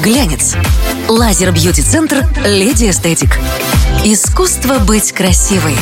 Глянец. Лазер-бьюти-центр «Леди Эстетик». Искусство быть красивой.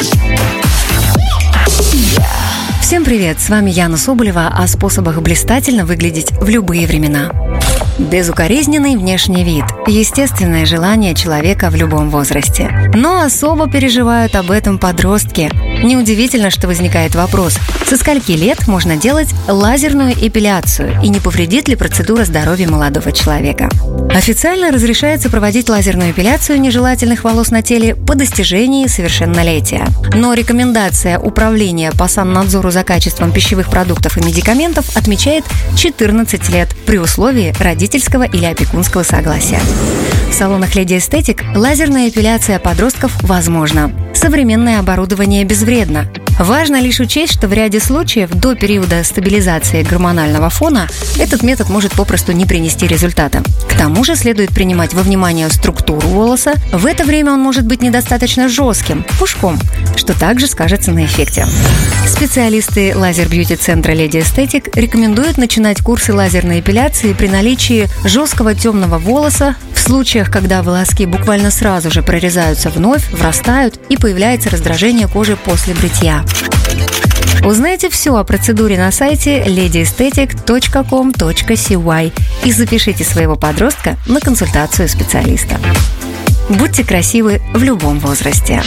Всем привет, с вами Яна Соболева о способах блистательно выглядеть в любые времена. Безукоризненный внешний вид – естественное желание человека в любом возрасте. Но особо переживают об этом подростки. Неудивительно, что возникает вопрос, со скольки лет можно делать лазерную эпиляцию и не повредит ли процедура здоровью молодого человека. Официально разрешается проводить лазерную эпиляцию нежелательных волос на теле по достижении совершеннолетия. Но рекомендация Управления по саннадзору за качеством пищевых продуктов и медикаментов отмечает 14 лет при условии родительского или опекунского согласия. В салонах «Леди Эстетик» лазерная эпиляция подростков возможна. Современное оборудование безвредно. Важно лишь учесть, что в ряде случаев до периода стабилизации гормонального фона этот метод может попросту не принести результата. К тому же следует принимать во внимание структуру волоса. В это время он может быть недостаточно жестким, пушком, что также скажется на эффекте. Специалисты лазер-бьюти-центра «Леди Эстетик» рекомендуют начинать курсы лазерной эпиляции при наличии жесткого темного волоса, в случаях, когда волоски буквально сразу же прорезаются вновь, врастают и появляется раздражение кожи после бритья. Узнайте все о процедуре на сайте ladyesthetic.com.cy и запишите своего подростка на консультацию специалиста. Будьте красивы в любом возрасте.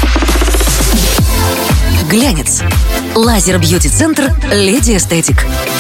Глянец. Лазер-бьюти-центр «Леди Эстетик».